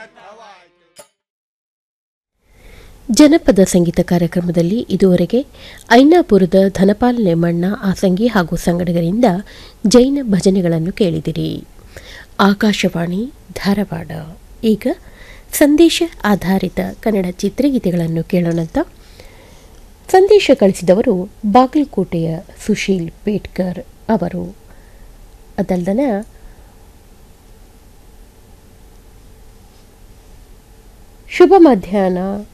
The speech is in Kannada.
ಜನಪದ ಸಂಗೀತ ಕಾರ್ಯಕ್ರಮದಲ್ಲಿ ಇದುವರೆಗೆ ಐನಾಪುರದ ಧನಪಾಲ್ ನೇಮಣ್ಣ ಆಸಂಗಿ ಹಾಗೂ ಸಂಗಡಿಗರಿಂದ ಜೈನ ಭಜನೆಗಳನ್ನು ಕೇಳಿದಿರಿ. ಆಕಾಶವಾಣಿ ಧಾರವಾಡ. ಈಗ ಸಂದೇಶ ಆಧಾರಿತ ಕನ್ನಡ ಚಿತ್ರಗೀತೆಗಳನ್ನು ಕೇಳೋಣಂತ. ಸಂದೇಶ ಕಳಿಸಿದವರು ಬಾಗಲಕೋಟೆಯ ಸುಶೀಲ್ ಪೇಟ್ಕರ್ ಅವರು. ಅದಲ್ಲದೆ ಶುಭ ಮಧ್ಯಾಹ್ನ